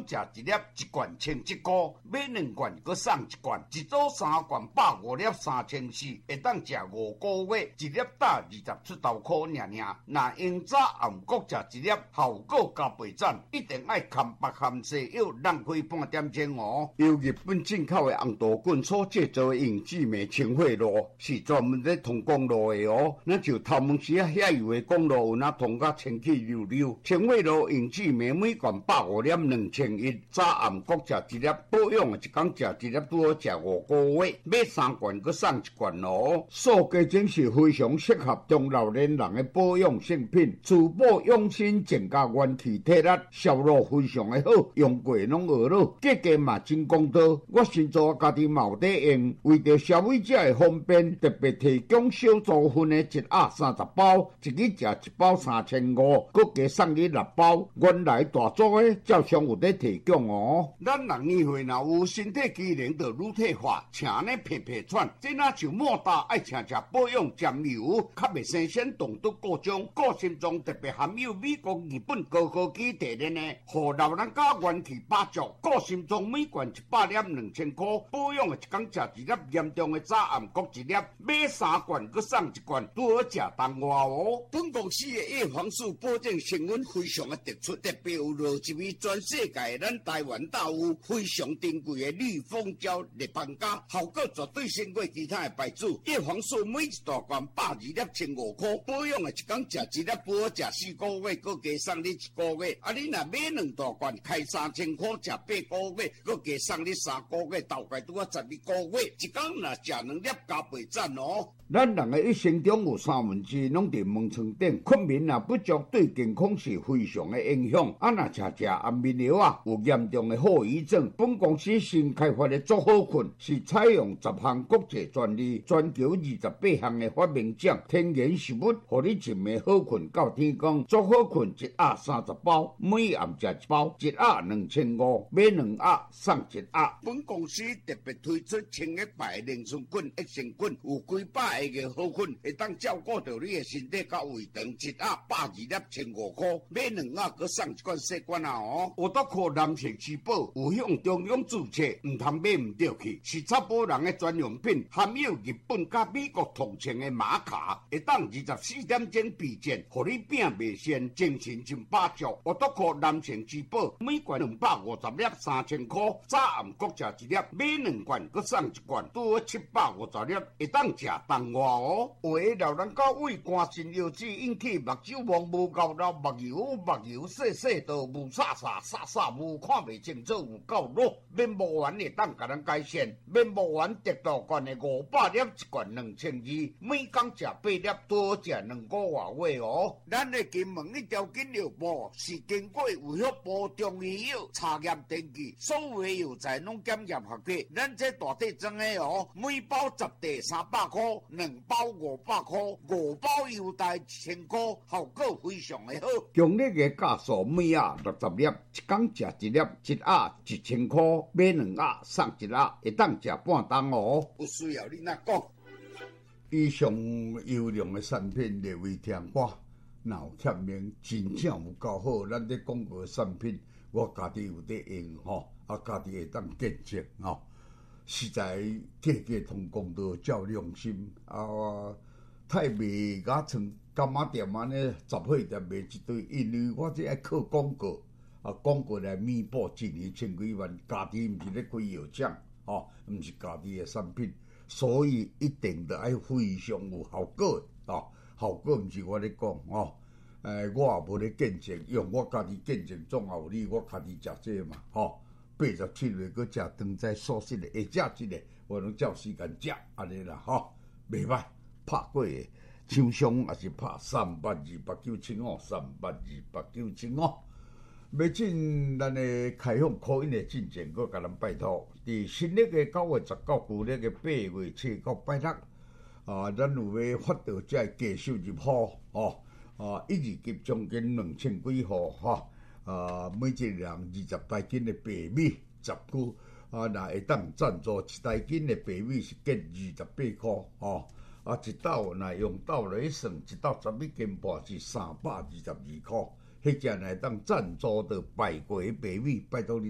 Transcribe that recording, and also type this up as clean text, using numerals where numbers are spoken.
食一粒，1罐1,700块，买2罐搁送1罐，一组3罐150粒3400，会当食5个月，一粒打27头块尔。若用早暗各食一粒，效果加倍赞，一定爱含白含西药，浪费半点钟哦。由日本进口的红豆棍所制造的永志美清血露，是专门咧通公路的哦。那就头毛时啊，遐油的公路有哪通甲清气溜溜。清血露永志美每罐150粒2100，早暗各食一粒，保养一天食一粒，拄好食5个月。买3罐搁送1罐哦。素鸡精是非常适合中老年人的保养性品，除保养心，增加元气体力，效果非常的好，用过拢学了，价格嘛真公道。我先做家己嘛有在用，为着消费者的方便，特别提供小组份的1盒30包，一日食1包3500，搁加送你6包。原来大组的照常有在提供哦。咱人年岁若有身体机能就愈退化，请呢皮皮喘，这哪像莫大爱请食保养沾油，较袂生鲜动毒各种，个性中特别含有美国、日本高科技提炼的，互老人家元气百足。个性中每罐100粒2000块，保养的一天食一粒，严重的早暗各一粒，买3罐搁送1罐，拄好食当外哦。本公司的叶黄素保证成分非常的突出，特别有落一味全世界咱台湾大有非常珍贵的绿蜂胶立邦加，效果绝对胜过其他的牌子。叶黄素每一大罐120粒1500块，保养的一天食一粒，拄好食4个月，搁加送你1个月。啊，你若买2大罐，开3000块，食8个月，搁加送你3个月，大概拄好12个月。一天若食2粒，加倍赞哦。咱人的一生中有2/3拢伫门床顶，困眠若不足，对健康是非常的影响。啊，若食安眠药啊，有严重的后遗症。本公司新开发的足好困，是采用10项国际专利，全球28项的发明奖，天然食物，互你一暝好困到天光。足好困1盒30包，每暗食1包，1盒2500，买2盒送1盒。本公司特别推出清一白凝酸菌、益生菌，有几百个好菌，会当照顾到你的身体甲胃肠。1盒120粒1500块，买2盒搁送1罐细罐啊哦。有得靠男性吃饱，有向中央注册，唔通买唔对去。是插保人的专用品，含有日本甲美国同情的玛卡，会当24点钟备件，互你病袂先，精神真饱足。有得靠男性吃饱，每罐250粒3000块，早暗各食1粒，买2罐搁送1罐，拄好750粒，会当食当外哦。有的老人家胃寒肾腰子引起目睭蒙无够老，目睭细细道，雾煞雾看袂清楚，有够弱。面膜丸会当甲咱改善，面膜丸得大罐的500粒，1罐2200，每天食8粒，多食2个月哦。咱的金门一条金药部是经过有效部中医药查验登记，所有的药材拢检验合格。咱这大体装的哦，每包10袋300块，2包500块，5包优待1000块，效果非常的好。强烈的价数每盒60粒，一天食1粒，1盒1000块，买2盒送1盒，会当食半冬哦。有需要你哪讲？以上优良的产品列为听我，若有欠名，真正有够好。咱咧广告产品，我家己有在用吼，家己会当见证吼。实在价格通公道，照良心太袂甲像柑仔店安尼杂货店卖一堆，因为我这爱靠广告，广告来弥补一年千几万，家己毋是咧开药厂，毋是家己的产品，所以一定得爱非常有效果效果毋是我咧讲我也无咧见证，用我家己见证总有理，我家己食这嘛87岁搁食当在素食的，下食一个我拢照时间食安尼啦袂歹。拍过的厂商也是拍3828975，3828975。要进咱的开放考印的进程，搁甲咱拜托。伫新历的9月19，旧历的8月7到拜六，咱有要发到这价收入户一日集将近2000几户每一个人20台斤的白米10句若会当赞助1台斤的白米是计28块一斗若用斗来算，一斗11斤半是322块。迄只若会当赞助到败过的白米，拜托你。